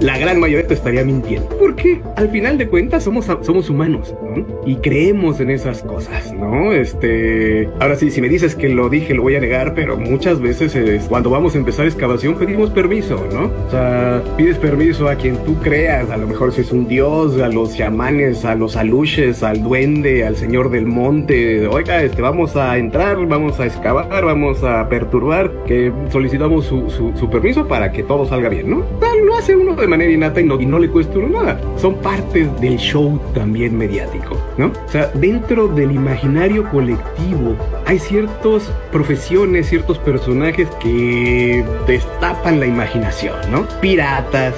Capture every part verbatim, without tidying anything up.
la gran mayoría te estaría mintiendo. Porque al final de cuentas somos, somos humanos, ¿no? Y creemos en esas cosas, ¿no? Este, ahora sí, si me dices que lo dije, lo voy a negar, pero muchas veces es, cuando vamos a empezar excavación pedimos permiso, ¿no? O sea, pides permiso a quien tú creas, a lo mejor si es un dios, a los chamanes, a los aluches, al duende, al señor del monte. Oiga, este, vamos a entrar, vamos a excavar, vamos a perturbar, que solicitamos su, su, su permiso para que todo salga bien, ¿no? Tal, lo hace uno de manera innata y no, y no le cuesta uno nada. Son partes del show también mediático, ¿no? O sea, dentro del imaginario colectivo hay ciertas profesiones, ciertos personajes que destapan la imaginación, ¿no? Piratas,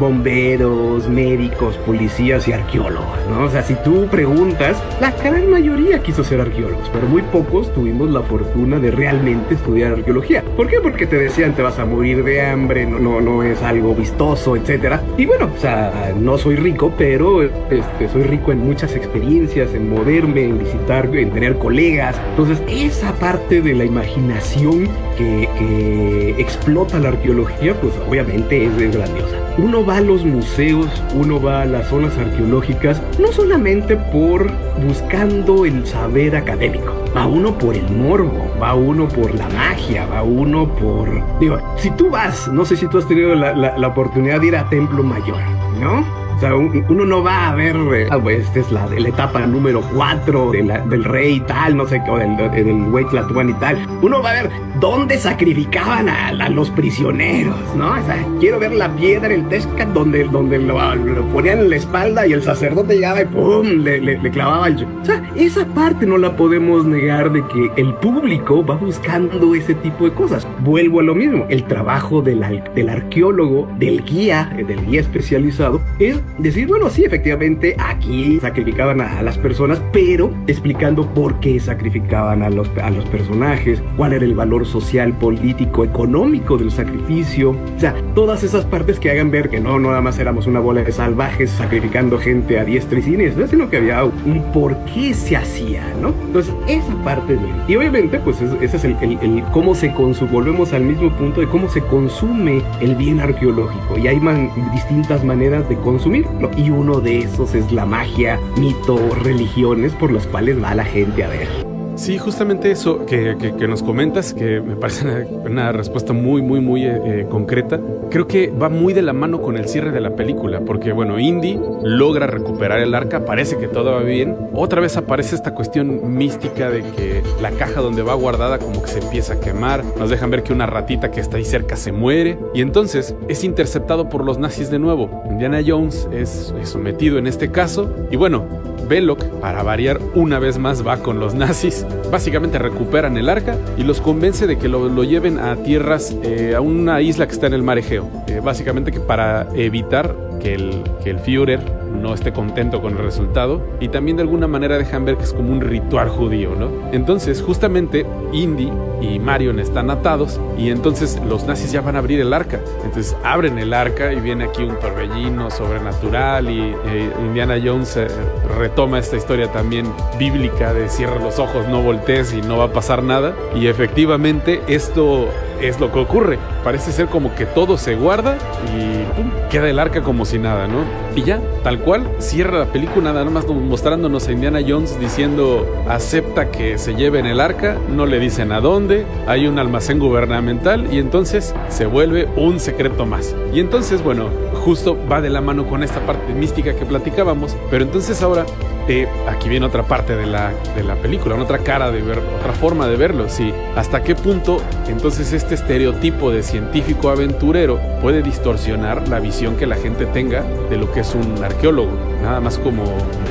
bomberos, médicos, policías y arqueólogos, ¿no? O sea, si tú preguntas, la gran mayoría quiso ser arqueólogos, pero muy pocos tuvimos la fortuna de realmente estudiar arqueología. ¿Por qué? Porque te decían te vas a morir de hambre, no, no, no es algo vistoso, etcétera. Y bueno, o sea, no soy rico, pero este, soy rico en muchas experiencias, en moverme, en visitar, en tener colegas. Entonces, esa parte de la imaginación que, que explota la arqueología, pues obviamente es, es grandiosa. Uno va a los museos, uno va a las zonas arqueológicas, no solamente por buscando el saber académico, va uno por el morbo, va uno por la magia, va uno por... Digo, si tú vas, no sé si tú has tenido la, la, la oportunidad de ir a Templo Mayor, ¿no? O sea, uno no va a ver, eh, ah, pues esta es la, la etapa número cuatro de la, del rey tal, no sé qué, o del, del güey Tlatuán y tal. Uno va a ver dónde sacrificaban a, a los prisioneros, ¿no? O sea, quiero ver la piedra, el Tezcat, donde, donde lo, lo ponían en la espalda y el sacerdote llegaba y ¡pum! Le, le, le clavaba el... O sea, esa parte no la podemos negar de que el público va buscando ese tipo de cosas. Vuelvo a lo mismo, el trabajo del, del arqueólogo, del guía, del guía especializado, es decir, bueno, sí, efectivamente, aquí sacrificaban a, a las personas, pero explicando por qué sacrificaban a los, a los personajes, cuál era el valor social, político, económico del sacrificio. O sea, todas esas partes que hagan ver que no, no nada más éramos una bola de salvajes sacrificando gente a diestra y siniestra, sino que había un por qué se hacía, ¿no? Entonces, esa parte de... Y obviamente, pues es, ese es el, el, el cómo se consume, volvemos al mismo punto de cómo se consume el bien arqueológico. Y hay man, distintas maneras de consumir. Y uno de esos es la magia, mito, religiones por las cuales va la gente a ver. Sí, justamente eso que, que, que nos comentas, que me parece una, una respuesta muy, muy, muy eh, concreta, creo que va muy de la mano con el cierre de la película, porque bueno, Indy logra recuperar el arca, parece que todo va bien, otra vez aparece esta cuestión mística de que la caja donde va guardada como que se empieza a quemar, nos dejan ver que una ratita que está ahí cerca se muere, y entonces es interceptado por los nazis de nuevo. Indiana Jones es, es sometido en este caso, y bueno, Belloc, para variar una vez más, va con los nazis. Básicamente recuperan el arca y los convence de que lo, lo lleven a tierras, eh, a una isla que está en el mar Egeo. Eh, básicamente que para evitar que el, que el Führer no esté contento con el resultado, y también de alguna manera dejan ver que es como un ritual judío, ¿no? Entonces justamente Indy y Marion están atados y entonces los nazis ya van a abrir el arca. Entonces abren el arca y viene aquí un torbellino sobrenatural y eh, Indiana Jones eh, retoma esta historia también bíblica de cierra los ojos, no voltees y no va a pasar nada, y efectivamente esto es lo que ocurre. Parece ser como que todo se guarda y pum, queda el arca como si nada, ¿no? Y ya, tal cual, cierra la película nada más mostrándonos a Indiana Jones diciendo acepta que se lleven el arca, no le dicen a dónde, hay un almacén gubernamental y entonces se vuelve un secreto más. Y entonces, bueno, justo va de la mano con esta parte mística que platicábamos, pero entonces ahora eh, aquí viene otra parte de la, de la película, otra cara de ver, otra forma de verlo, sí. ¿Hasta qué punto entonces este estereotipo de científico aventurero puede distorsionar la visión que la gente tenga de lo que es un arqueólogo? Nada más como,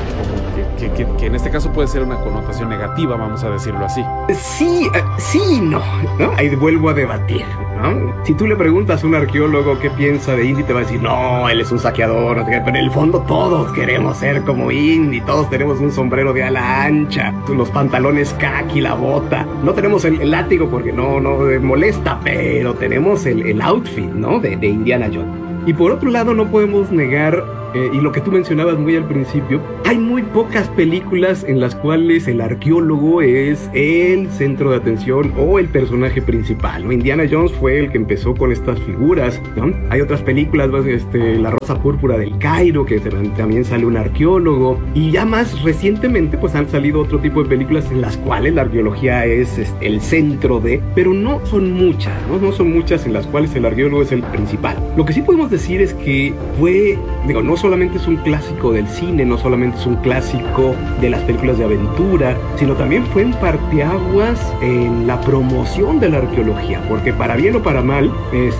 como que, que, que en este caso puede ser una connotación negativa, vamos a decirlo así. Sí, sí y no, ¿no? Ahí vuelvo a debatir, ¿no? Si tú le preguntas a un arqueólogo qué piensa de Indy, te va a decir, no, él es un saqueador, no sé qué, pero en el fondo todos queremos ser como Indy, todos tenemos un sombrero de ala ancha, los pantalones khaki, la bota, no tenemos el, el látigo porque no, no molesta, pero tenemos el, el outfit, ¿no? De, de Indiana Jones. Y por otro lado, no podemos negar eh, y lo que tú mencionabas muy al principio, hay muy pocas películas en las cuales el arqueólogo es el centro de atención o el personaje principal, ¿no? Indiana Jones fue el que empezó con estas figuras, ¿no? Hay otras películas, este, La Rosa Púrpura del Cairo, que también sale un arqueólogo, y ya más recientemente pues han salido otro tipo de películas en las cuales la arqueología es, es el centro de, pero no son muchas, ¿no? No son muchas en las cuales el arqueólogo es el principal. Lo que sí podemos decir es que fue, digo, no solamente es un clásico del cine, no solamente es un clásico de las películas de aventura, sino también fue un parteaguas en la promoción de la arqueología, porque para bien o para mal,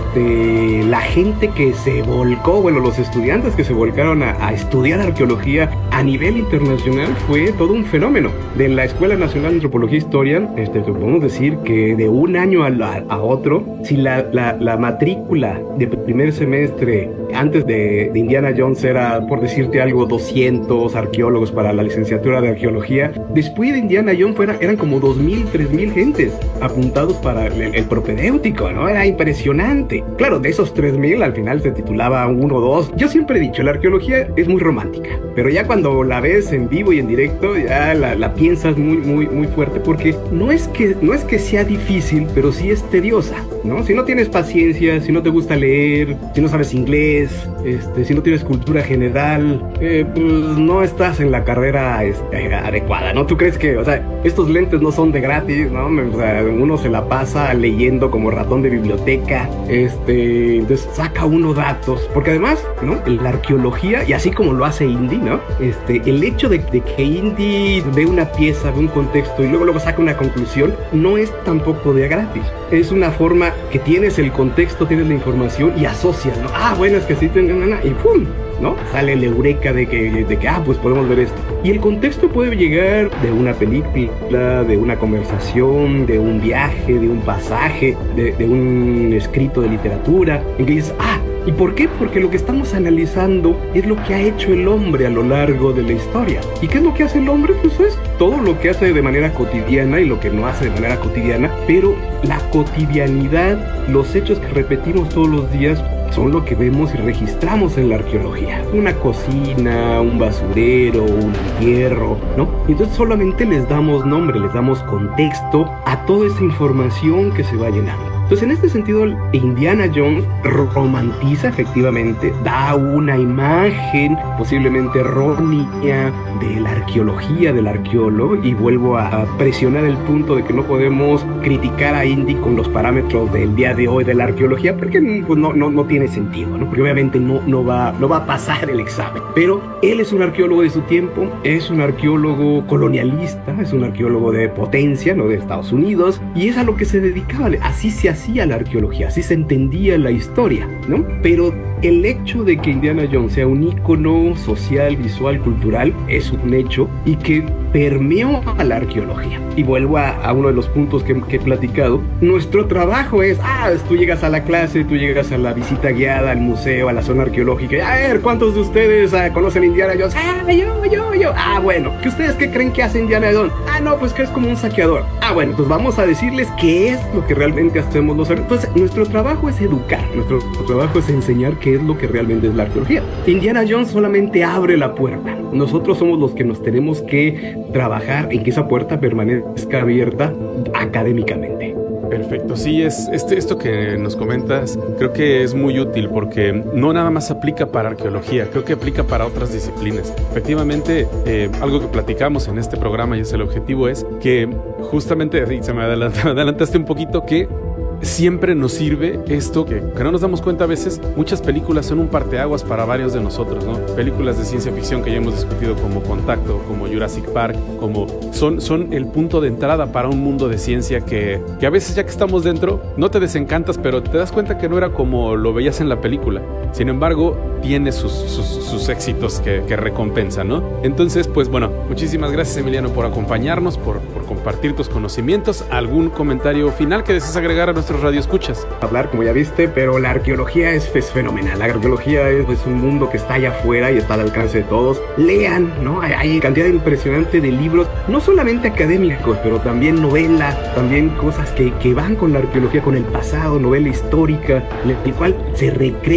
este, la gente que se volcó, bueno, los estudiantes que se volcaron a, a estudiar arqueología a nivel internacional fue todo un fenómeno. De la Escuela Nacional de Antropología e Historia, este, podemos decir que de un año a, la, a otro, si la, la, la matrícula de primer semestre antes de, de Indiana Jones era, por decirte algo, doscientos arqueólogos para la licenciatura de arqueología, después de Indiana Jones fuera, eran como dos mil, tres mil gentes apuntados para el, el propedéutico, ¿no? Era impresionante. Claro, de esos tres mil al final se titulaba uno o dos. Yo siempre he dicho, la arqueología es muy romántica, pero ya cuando la ves en vivo y en directo, ya la, la piensas muy, muy, muy fuerte, porque no es que, no es que sea difícil, pero sí es tediosa, ¿no? Si no tienes paciencia, si no te gusta leer, si no sabes inglés, este, si no tienes cultura general, eh, pues no estás en la carrera este, adecuada, ¿no? Tú crees que, o sea, estos lentes no son de gratis, ¿no? O sea, uno se la pasa leyendo como ratón de biblioteca, este, entonces saca uno datos, porque además, ¿no? La arqueología, y así como lo hace Indy, ¿no? Este, el hecho de, de que Indy ve una pieza, ve un contexto y luego luego saca una conclusión, no es tampoco de gratis. Es una forma que tienes el contexto, tienes la información y asocias, ¿no? Ah, bueno, es que sí, y ¡pum! ¿No? Sale el eureka de que, de que, ah, pues podemos ver esto. Y el contexto puede llegar de una película, de una conversación, de un viaje, de un pasaje, de, de un escrito de literatura, en que dices, ah, ¿y por qué? Porque lo que estamos analizando es lo que ha hecho el hombre a lo largo de la historia. ¿Y qué es lo que hace el hombre? Pues es todo lo que hace de manera cotidiana y lo que no hace de manera cotidiana, pero la cotidianidad, los hechos que repetimos todos los días, son lo que vemos y registramos en la arqueología. Una cocina, un basurero, un entierro, ¿no? Entonces solamente les damos nombre, les damos contexto a toda esa información que se va llenando. Entonces, en este sentido, Indiana Jones romantiza efectivamente, da una imagen posiblemente errónea de la arqueología, del arqueólogo, y vuelvo a presionar el punto de que no podemos criticar a Indy con los parámetros del día de hoy de la arqueología, porque pues, no, no, no tiene sentido, ¿no? Porque obviamente no, no, va, no va a pasar el examen. Pero él es un arqueólogo de su tiempo, es un arqueólogo colonialista, es un arqueólogo de potencia, ¿no? De Estados Unidos, y es a lo que se dedicaba, así se hacía la arqueología, así se entendía la historia, ¿no? Pero el hecho de que Indiana Jones sea un ícono social, visual, cultural, es un hecho y que permeó a la arqueología. Y vuelvo a, a uno de los puntos que, que he platicado. Nuestro trabajo es, ah, tú llegas a la clase, tú llegas a la visita guiada, al museo, a la zona arqueológica, y, a ver, ¿cuántos de ustedes ah, conocen a Indiana Jones? Ah, yo, yo, yo. Ah, bueno, ¿que ustedes qué creen que hace Indiana Jones? Ah, no, pues que es como un saqueador. Ah, bueno, pues vamos a decirles qué es lo que realmente hacemos los arqueólogos. Entonces, nuestro trabajo es educar, nuestro trabajo es enseñar qué es lo que realmente es la arqueología. Indiana Jones solamente abre la puerta. Nosotros somos los que nos tenemos que trabajar en que esa puerta permanezca abierta académicamente. Perfecto, sí, es este, esto que nos comentas creo que es muy útil porque no nada más aplica para arqueología, creo que aplica para otras disciplinas. Efectivamente, eh, algo que platicamos en este programa y es el objetivo es que justamente, se me adelanta, me adelantaste un poquito, que siempre nos sirve esto que, que no nos damos cuenta a veces. Muchas películas son un parteaguas para varios de nosotros, ¿no? Películas de ciencia ficción que ya hemos discutido, como Contacto, como Jurassic Park, como son, son el punto de entrada para un mundo de ciencia que, que a veces ya que estamos dentro no te desencantas, pero te das cuenta que no era como lo veías en la película. Sin embargo, tiene sus, sus, sus éxitos que, que recompensan, ¿no? Entonces, pues bueno, muchísimas gracias, Emiliano, por acompañarnos, por, por compartir tus conocimientos. ¿Algún comentario final que desees agregar a nuestros radioescuchas? Hablar, como ya viste, pero la arqueología es, es fenomenal. La arqueología es, es un mundo que está allá afuera y está al alcance de todos. Lean, ¿no? Hay, hay cantidad impresionante de libros, no solamente académicos, pero también novela, también cosas que, que van con la arqueología, con el pasado, novela histórica, en el cual se recrea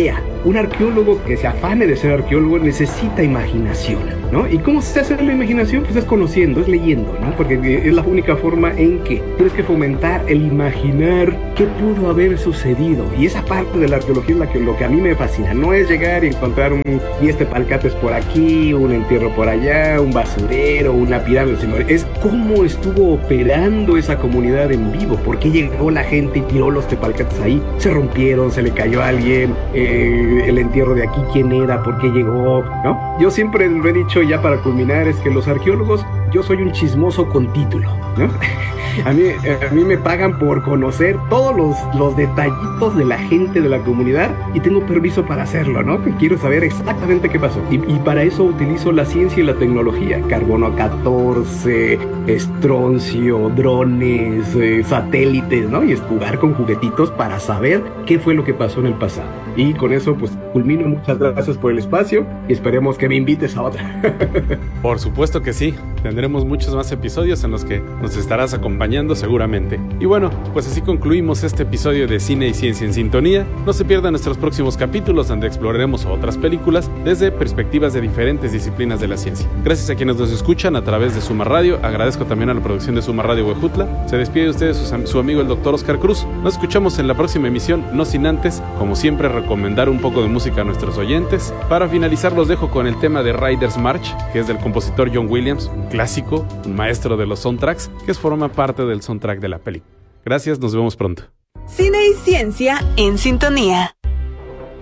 un arqueólogo que se afane de ser arqueólogo necesita imaginación, ¿no? ¿Y cómo se hace la imaginación? Pues es conociendo, es leyendo, ¿no? Porque es la única forma en que tienes que fomentar el imaginar qué pudo haber sucedido. Y esa parte de la arqueología es la que, lo que a mí me fascina. No es llegar y encontrar un diez tepalcates por aquí, un entierro por allá, un basurero, una pirámide, sino es cómo estuvo operando esa comunidad en vivo. ¿Por qué llegó la gente y tiró los tepalcates ahí? Se rompieron, se le cayó a alguien, eh, el entierro de aquí, ¿quién era? ¿Por qué llegó? ¿No? Yo siempre lo he dicho ya para culminar, es que los arqueólogos, yo soy un chismoso con título, ¿no? A mí, a mí me pagan por conocer todos los, los detallitos de la gente de la comunidad y tengo permiso para hacerlo, ¿no? Quiero saber exactamente qué pasó. Y, y para eso utilizo la ciencia y la tecnología. Carbono catorce, estroncio, drones, eh, satélites, ¿no? Y es jugar con juguetitos para saber qué fue lo que pasó en el pasado. Y con eso, pues, culmino. Muchas gracias por el espacio y esperemos que me invites a otra. Por supuesto que sí. Tendremos muchos más episodios en los que nos estarás acompañando seguramente. Y bueno, pues así concluimos este episodio de Cine y Ciencia en Sintonía. No se pierdan nuestros próximos capítulos donde exploraremos otras películas desde perspectivas de diferentes disciplinas de la ciencia. Gracias a quienes nos escuchan a través de Suma Radio. Agradezco también a la producción de Suma Radio Huejutla. Se despide de ustedes su, su amigo el doctor Oscar Cruz. Nos escuchamos en la próxima emisión, no sin antes, como siempre, recomendar un poco de música a nuestros oyentes. Para finalizar los dejo con el tema de Riders March, que es del compositor John Williams, un clásico, un maestro de los soundtracks, que forma parte del soundtrack de la película. Gracias, nos vemos pronto. Cine y Ciencia en Sintonía.